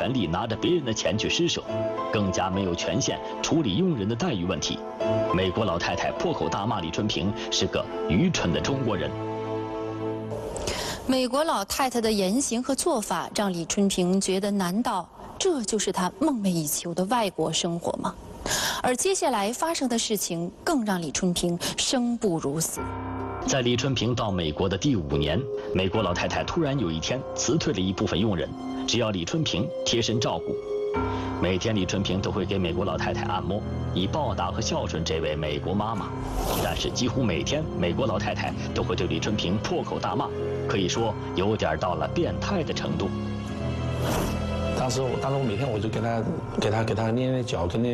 权利拿着别人的钱去施舍，更加没有权限处理佣人的待遇问题。美国老太太破口大骂李春平是个愚蠢的中国人。 美国老太太的言行和做法让李春平觉得，难道这就是他梦寐以求的外国生活吗？而接下来发生的事情更让李春平生不如死。 在李春平到美国的第5年，美国老太太突然有一天辞退了一部分佣人，只要李春平贴身照顾。每天李春平都会给美国老太太按摩，以报答和孝顺这位美国妈妈。但是几乎每天，美国老太太都会对李春平破口大骂，可以说有点到了变态的程度。 当时我每天我就给他捏脚，跟捏